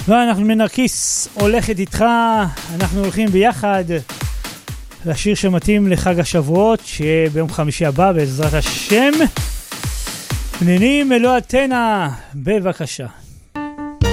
ואנחנו מנרקיס הולכת איתך, אנחנו הולכים ביחד לשיר שמתאים לחג השבועות, שיהיה ביום חמישי הבא בעזרת השם. פנינים אלוהתנה, בבקשה.